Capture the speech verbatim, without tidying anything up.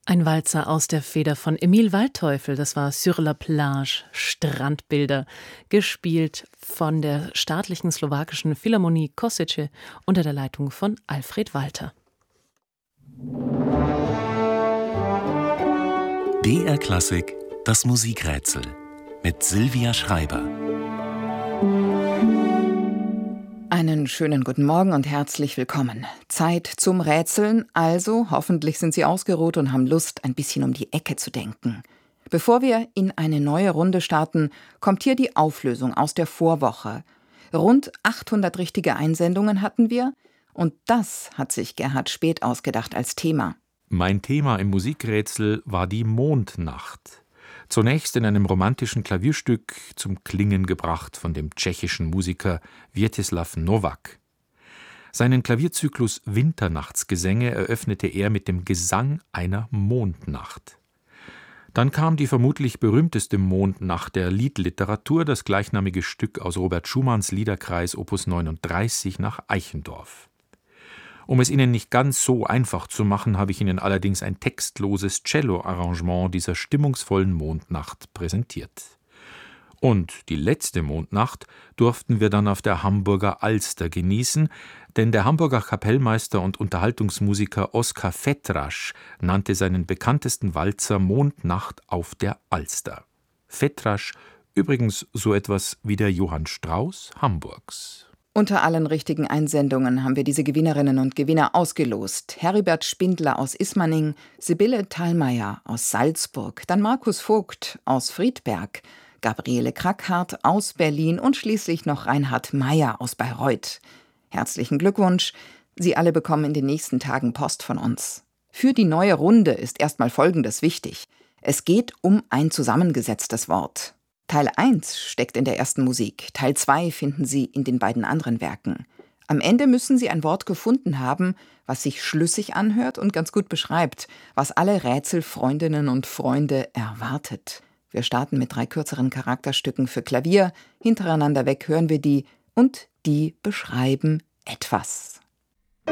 Ein Walzer aus der Feder von Emil Waldteufel, das war Sur la Plage, Strandbilder, gespielt von der staatlichen slowakischen Philharmonie Košice unter der Leitung von Alfred Walter. B R Klassik, das Musikrätsel mit Silvia Schreiber. Einen schönen guten Morgen und herzlich willkommen. Zeit zum Rätseln, also hoffentlich sind Sie ausgeruht und haben Lust, ein bisschen um die Ecke zu denken. Bevor wir in eine neue Runde starten, kommt hier die Auflösung aus der Vorwoche. Rund achthundert richtige Einsendungen hatten wir und das hat sich Gerhard Speth ausgedacht als Thema. Mein Thema im Musikrätsel war die Mondnacht. Zunächst in einem romantischen Klavierstück zum Klingen gebracht von dem tschechischen Musiker Vítězslav Novák. Seinen Klavierzyklus Winternachtsgesänge eröffnete er mit dem Gesang einer Mondnacht. Dann kam die vermutlich berühmteste Mondnacht der Liedliteratur, das gleichnamige Stück aus Robert Schumanns Liederkreis Opus neununddreißig nach Eichendorff. Um es Ihnen nicht ganz so einfach zu machen, habe ich Ihnen allerdings ein textloses Cello-Arrangement dieser stimmungsvollen Mondnacht präsentiert. Und die letzte Mondnacht durften wir dann auf der Hamburger Alster genießen, denn der Hamburger Kapellmeister und Unterhaltungsmusiker Oskar Fetrasch nannte seinen bekanntesten Walzer Mondnacht auf der Alster. Fetrasch, übrigens so etwas wie der Johann Strauss Hamburgs. Unter allen richtigen Einsendungen haben wir diese Gewinnerinnen und Gewinner ausgelost. Heribert Spindler aus Ismaning, Sibylle Thalmeier aus Salzburg, dann Markus Vogt aus Friedberg, Gabriele Krackhardt aus Berlin und schließlich noch Reinhard Meyer aus Bayreuth. Herzlichen Glückwunsch, Sie alle bekommen in den nächsten Tagen Post von uns. Für die neue Runde ist erstmal Folgendes wichtig. Es geht um ein zusammengesetztes Wort. Teil eins steckt in der ersten Musik, Teil zwei finden Sie in den beiden anderen Werken. Am Ende müssen Sie ein Wort gefunden haben, was sich schlüssig anhört und ganz gut beschreibt, was alle Rätselfreundinnen und Freunde erwartet. Wir starten mit drei kürzeren Charakterstücken für Klavier. Hintereinander weg hören wir die und die beschreiben etwas.